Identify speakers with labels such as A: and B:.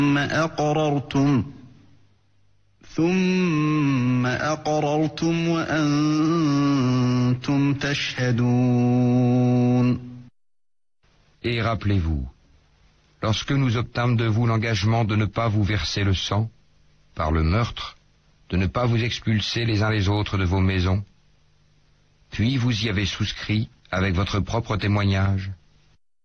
A: ثم أقررتم وأنتم تشهدون.
B: Et rappelez-vous, lorsque nous obtîmes de vous l'engagement de ne pas vous verser le sang, par le meurtre, de ne pas vous expulser les uns les autres de vos maisons, puis vous y avez souscrit avec votre propre témoignage.